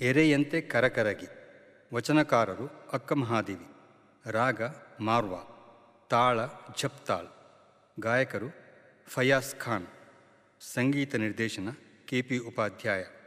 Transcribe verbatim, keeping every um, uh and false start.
ಎರೆಯಂತೆ ಕರಕರಗಿ. ವಚನಕಾರರು ಅಕ್ಕ ಮಹಾದೇವಿ. ರಾಗ ಮಾರ್ವಾ. ತಾಳ ಝಪ್ತಾಳ್. ಗಾಯಕರು ಫಯಾಜ್ ಖಾನ್. ಸಂಗೀತ ನಿರ್ದೇಶನ ಕೆ ಪಿ ಉಪಾಧ್ಯಾಯ.